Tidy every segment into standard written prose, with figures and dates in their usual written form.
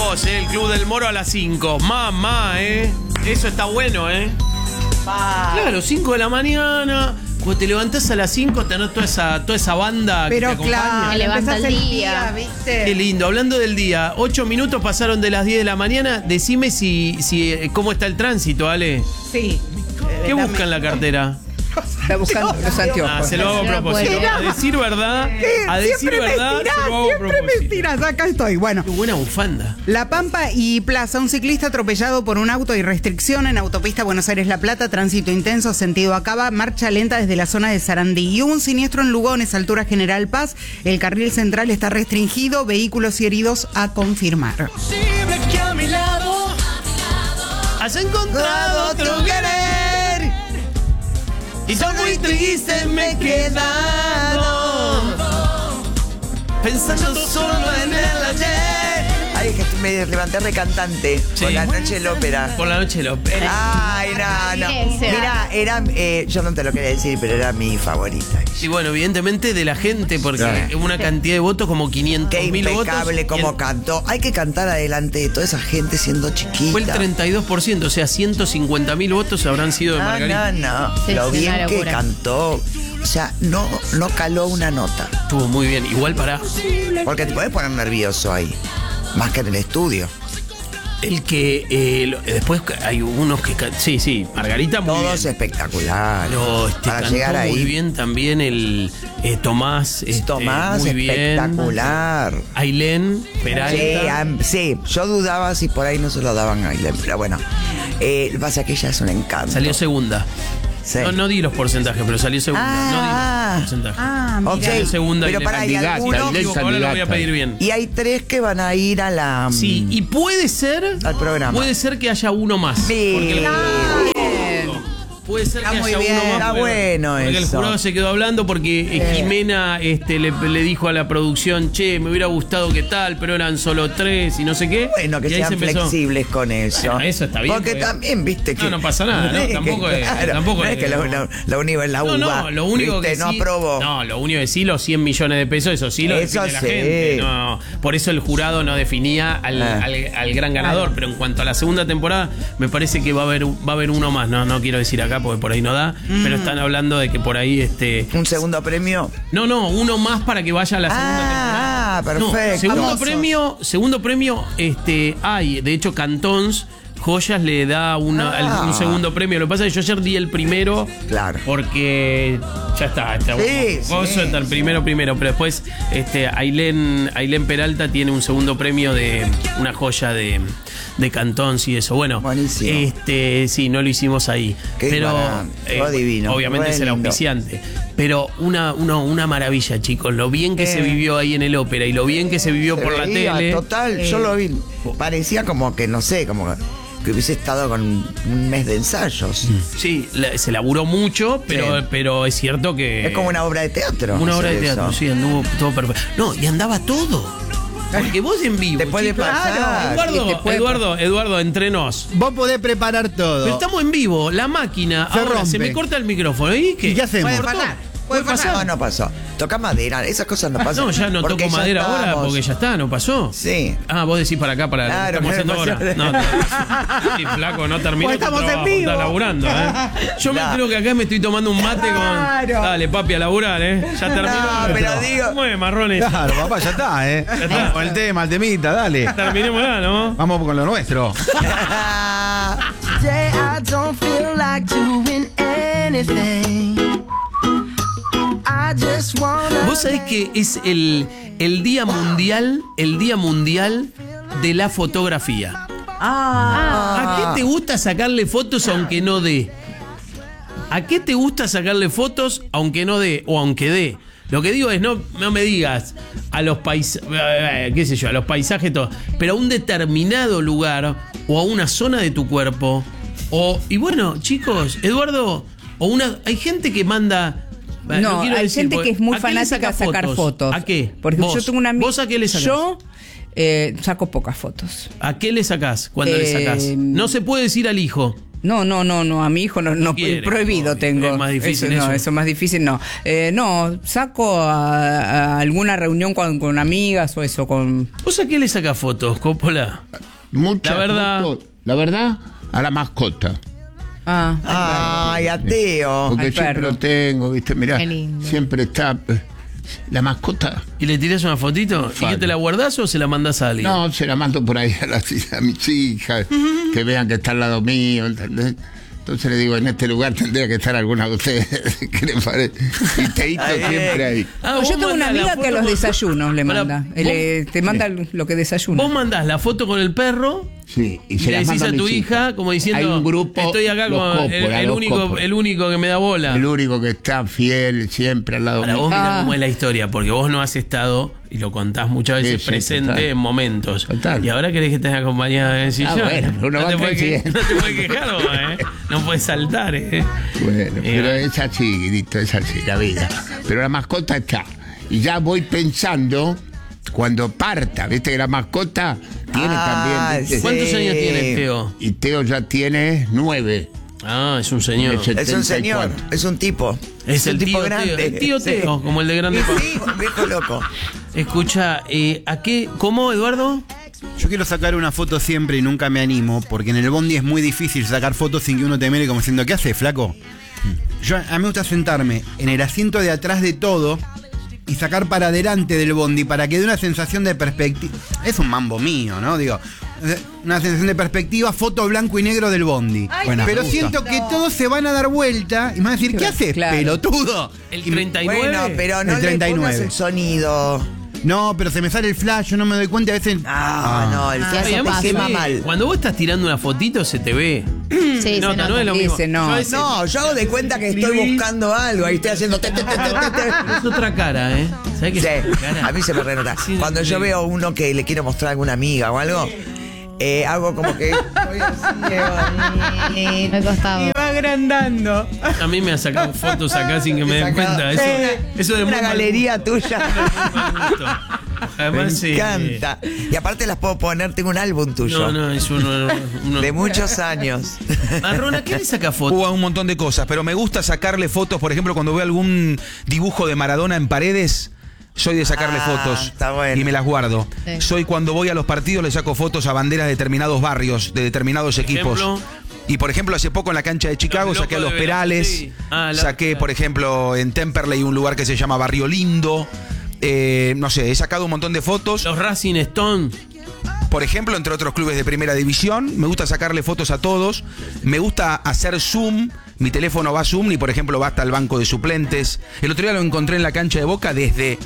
vos, el Club del Moro a las 5. Mamá, Eso está bueno, Claro, 5 de la mañana. Cuando te levantás a las 5, tenés toda esa banda. Pero que te acompaña. claro, Que levanta empezás el día, ¿viste? Qué lindo. Hablando del día, 8 minutos pasaron de las 10 de la mañana. Decime cómo está el tránsito, Ale. Sí. ¿Qué busca en la cartera? Está buscando los anteojos. Se lo hago a propósito. A decir verdad, Siempre me se lo hago a siempre propósito. me tirás, acá estoy. Bueno, Qué buena bufanda. La Pampa y Plaza, un ciclista atropellado por un auto y restricción en autopista Buenos Aires-La Plata, tránsito intenso, sentido Acaba, marcha lenta desde la zona de Sarandí. Y hubo un siniestro en Lugones, altura General Paz, el carril central está restringido, vehículos y heridos a confirmar. Has encontrado otro querer y son muy tristes me he quedado pensando solo en el ayer. Ay, que me levanté recantante por la noche del ópera. Por la noche del ópera. Ay, no. Mira, era, yo no te lo quería decir, pero era mi favorita. Y bueno, evidentemente de la gente, porque una cantidad de votos como 500.000 Qué votos. impecable como cantó. Hay que cantar adelante de toda esa gente siendo chiquita. Fue el 32%, o sea, 150.000 votos habrán sido de Margarita. No. Sí, Lo sí, bien una que locura. cantó. O sea, no caló una nota. Estuvo muy bien. Igual para Porque te podés poner nervioso ahí. Más que en el estudio. el que después hay unos que sí, Margarita muy Todos bien. espectacular. Pero Para cantó llegar ahí. muy bien también el Tomás. Tomás, muy bien. espectacular. Ailén Peralta. Sí, yo dudaba si por ahí no se lo daban a Ailén, pero bueno. Lo que pasa es que ella es un encanto. Salió segunda. Sí. No di los porcentajes, pero salió segunda. No di los porcentajes. Ok, Salió segunda pero y para ahí candidata. algunos. Ahora lo voy a pedir bien. Y hay 3 que van a ir a la. Sí, y puede ser Al programa. Puede ser que haya uno más. Sí. Porque puede ser Está que muy haya bien. uno más. Está bueno porque el eso. jurado se quedó hablando porque Jimena le dijo a la producción, che, me hubiera gustado que tal, pero eran solo 3 y no sé qué. Bueno, que Y ahí sean se empezó. flexibles con eso. Bueno, eso está bien, Porque porque- también, viste que. No pasa nada, ¿no? Tampoco es- tampoco no es es que lo único es la uva. No, lo único ¿viste? que no sí, aprobó. No, lo único que sí, los 100 millones de pesos, eso sí lo Eso define la sí. gente. No, por eso el jurado no definía al gran ganador. Pero en cuanto a la segunda temporada, me parece que va a haber uno más. No quiero decir acá porque por ahí no da. Pero están hablando de que por ahí ¿Un segundo premio? No, uno más para que vaya a la segunda temporada. Perfecto. No, segundo premio, hay, de hecho, Cantons. Joyas le da un segundo premio. Lo que pasa es que yo ayer di el primero. Claro. Porque ya está. Vos sí. el primero. Pero después Ailén Peralta tiene un segundo premio de una joya de Cantons y eso. Bueno, buenísimo. Sí, no lo hicimos ahí. Qué pero divino. obviamente es el lindo. auspiciante. Pero una maravilla, chicos. Lo bien que se vivió ahí en el ópera y lo bien que se vivió Se por la veía, tele. Total, yo lo vi. Parecía como que, no sé, como que hubiese estado con un mes de ensayos. Sí, se laburó mucho, pero es cierto que. Es como una obra de teatro. Una obra de hacer teatro, eso. sí, anduvo todo perfecto. No, y andaba todo. Porque vos en vivo. Te puede chicos, pasar. Eduardo, entre nos. Vos podés preparar todo. Pero estamos en vivo, la máquina. Se ahora rompe. se me corta el micrófono. ¿Y qué? ¿Y qué hacemos? Puede ¿Cortó? pasar. ¿Puede pasar? No pasó. Toca madera, esas cosas no pasan. No, ya no Porque toco ya madera ahora estamos. porque ya está, no pasó. Sí. Ah, vos decís para acá, para Claro, lo que estamos haciendo claro, ahora. No, sí, flaco, no termino. Pues estamos en vivo. Está laburando, Yo me creo que acá me estoy tomando un mate Claro. con. Dale, papi, a laburar, Ya terminó. No, pero digo. ¿Cómo es, marrones? Claro, papá, ya está, está. Vamos con el temita, dale. Terminémosla, ¿no? Vamos con lo nuestro. Today I don't feel like doing anything. I just wanna. Vos sabés que es el día mundial de la fotografía. ¿A qué te gusta sacarle fotos aunque no dé? ¿A qué te gusta sacarle fotos aunque no dé o aunque dé? Lo que digo es, no me digas a los qué sé yo, a los paisajes, todo, pero a un determinado lugar o a una zona de tu cuerpo. Y bueno, chicos, Eduardo, hay gente que manda. No, quiero hay decir, gente que es muy ¿a qué le fanática de sacás sacar fotos. ¿A qué? Porque ¿Vos? yo tengo una amiga. ¿Vos a qué le sacás? Yo saco pocas fotos. ¿A qué le sacás cuando le sacás? No se puede decir al hijo. No, a mi hijo no Quiere, prohibido obvio, tengo. es más difícil eso. No, eso. eso es más difícil, no. No, saco a alguna reunión con amigas o eso, con... ¿Vos a qué le sacás fotos, Coppola? Muchas La verdad. fotos. La verdad, a la mascota. Ay, a Teo. Porque Al siempre perro. lo tengo, ¿viste? Mirá, Qué lindo. siempre está la mascota. ¿Y le tirás una fotito? ¿Y Falta. que te la guardás o se la mandás a alguien? No, se la mando por ahí a mis hijas, que vean que está al lado mío, ¿entendés? Entonces le digo, en este lugar tendría que estar alguna de ustedes. ¿Qué les parece? Y Teito siempre ahí. Ah, Yo vos tengo una mandás la amiga que a foto los con- desayunos le Pará, manda. vos- Te manda lo que desayuna. Vos mandás la foto con el perro Sí, y se le las decís mando a tu mis hija hijas. como diciendo, Hay un grupo, estoy acá los con Coppola, los Coppola. el único que me da bola. El único que está fiel siempre al lado Para mío. vos mirá cómo es la historia, porque vos no has estado, y lo contás muchas veces, Sí, sí, presente total. en momentos. Total. Y ahora querés que estés acompañada de sillón. Bueno, pero uno no, va te puedes creciendo. no te puedes quejar vos, No puedes saltar, Bueno, pero es así, Guidito, es así la vida. Pero la mascota está. Y ya voy pensando, cuando parta, viste que la mascota tiene también. ¿viste? sí. ¿Cuántos años tiene Teo? Y Teo ya tiene 9. Ah, es un señor. Es el- Es un señor, 74. es un tipo. Es el un tipo tío grande. Teo. El tío Sí. Teo, como el de Grande Pa. Sí, un viejo loco. Escucha, ¿a qué? ¿Cómo, Eduardo? Yo quiero sacar una foto siempre y nunca me animo, porque en el bondi es muy difícil sacar fotos sin que uno te mire como diciendo, ¿qué haces, flaco? A mí me gusta sentarme en el asiento de atrás de todo y sacar para adelante del bondi para que dé una sensación de perspectiva. Es un mambo mío, ¿no? Digo, una sensación de perspectiva, foto blanco y negro del bondi. Bueno, pero me gusta. siento que todos se van a dar vuelta y me van a decir, ¿qué haces, Claro. pelotudo? El Y me- 39. Bueno, pero no El le 39. pongas el sonido. No, pero se me sale el flash, yo no me doy cuenta, a veces... No, el Ah, flash eso te pasa. quema ve. mal. Cuando vos estás tirando una fotito se te ve. Sí, se no, nota. no es lo mismo. Dice, no. Yo a veces- No, yo hago de cuenta que estoy buscando algo. Ahí estoy haciendo. Es otra cara, ¿Sabés qué Sí, es otra cara? a mí se me renota. Sí, Cuando yo veo uno que le quiero mostrar a alguna amiga o algo, hago como que estoy así, Sí, me costaba. Y va agrandando. A mí me han sacado fotos acá sin que me den cuenta. Eso de muy una mal galería tuya. gusto. Me Además, encanta. Y aparte las puedo poner, tengo un álbum tuyo. No, es uno. De muchos años. Marrona, ¿qué le saca fotos? Hubo un montón de cosas, pero me gusta sacarle fotos, por ejemplo, cuando veo algún dibujo de Maradona en paredes, soy de sacarle fotos está bueno. y me las guardo. Sí. Soy cuando voy a los partidos, le saco fotos a banderas de determinados barrios, de determinados equipos. Ejemplo. Y por ejemplo, hace poco en la cancha de Chicago Los saqué a locos los de Perales, sí. Ah, saqué, por ejemplo, en Temperley un lugar que se llama Barrio Lindo. No sé, he sacado un montón de fotos. Los Racing Stone. Por ejemplo, entre otros clubes de primera división, me gusta sacarle fotos a todos, me gusta hacer zoom, mi teléfono va zoom y por ejemplo va hasta el banco de suplentes. El otro día lo encontré en la cancha de Boca desde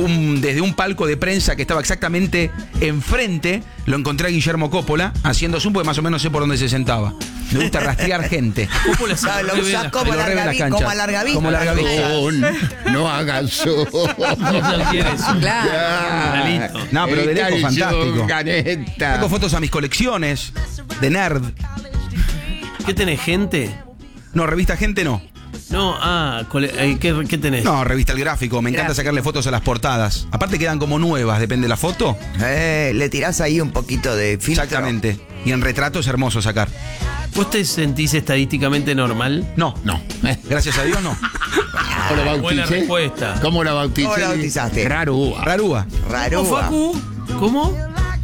un palco de prensa que estaba exactamente enfrente, lo encontré a Guillermo Coppola haciendo zoom porque más o menos sé por dónde se sentaba. Me gusta rastrear gente. Coppola se Claro, lo revela. usás como Lo revela larga, cancha. como a larga vista. Como larga vista. No hagas eso. No quiere eso. Claro. Listo. No, pero de Está lejos yo, fantástico. Caneta. Saco fotos a mis colecciones de nerd. ¿Qué tenés, gente? No, revista Gente no. No, ¿qué tenés? No, revista El Gráfico. Me encanta sacarle fotos a las portadas. Aparte quedan como nuevas, depende de la foto. Le tirás ahí un poquito de filtro. Exactamente. Y en retrato es hermoso sacar. ¿Vos te sentís estadísticamente normal? No. Gracias a Dios no. ¿Cómo la buena bauticé? respuesta. ¿Cómo la bauticé? ¿Cómo la bautizaste? Rarúa. Rarúa. ¿Cómo, Rarúa. Facu? ¿Cómo?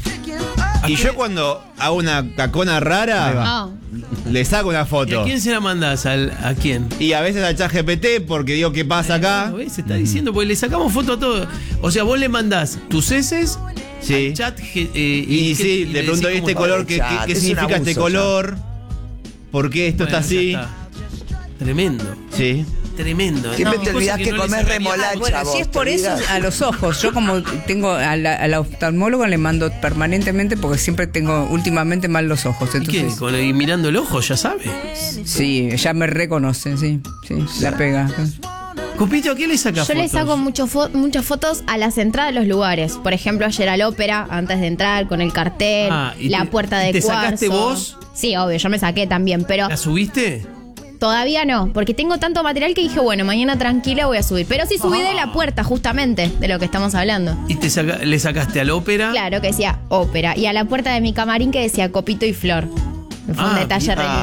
Y yo cuando hago una cacona Ahí rara, Ah, le saco una ¿Y a foto. quién se la mandás? ¿A quién? Y a veces al chat GPT porque digo, ¿qué pasa acá? ¿Ves? Se está diciendo, porque le sacamos foto a todo. O sea, vos le mandás tus heces Sí. al chat. Y sí, le de pronto decís este cómo- color, ¿qué chat, es un significa este abuso color? ¿Por qué esto Bueno, está así? ya está. Tremendo. Sí. Tremendo. Siempre No, te cosa olvidás que no le comés sacaría- remolacha. Bueno, vos, si es ¿te por eso, olvidás? a los ojos. Yo como tengo al oftalmólogo le mando permanentemente porque siempre tengo últimamente mal los ojos. ¿Y qué? Entonces, Y mirando el ojo, ya sabe. sí, ya me reconocen, sí, la pega. Cupito, ¿a qué le sacas yo fotos? le saco muchas fotos a las entradas de los lugares. Por ejemplo, ayer al ópera, antes de entrar, con el cartel, Ah, ¿y la puerta de te cuarzo. sacaste vos? Sí, obvio, yo me saqué también, pero ¿La subiste? todavía no, porque tengo tanto material que dije, bueno, mañana tranquila voy a subir. Pero sí subí de la puerta, justamente, de lo que estamos hablando. ¿Y le sacaste al ópera? Claro, que decía ópera. Y a la puerta de mi camarín que decía Copito y Flor. Fue un detalle re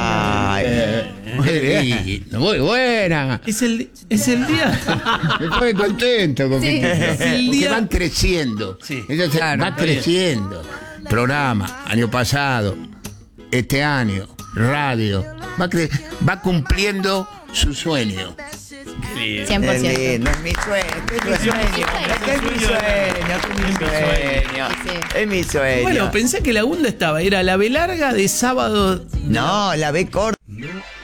lindo. Muy buena. Es el día. Me pone contento con Sí. que van creciendo. Sí. Entonces, Claro, va está bien. creciendo. Programa, año pasado, este año, radio. Va cumpliendo su sueño. 100%. Es lindo, es mi sueño, es mi sueño, es mi sueño, es mi sueño, es mi sueño. Bueno, pensé que la segunda estaba. Era la B larga de sábado. No, la B corta.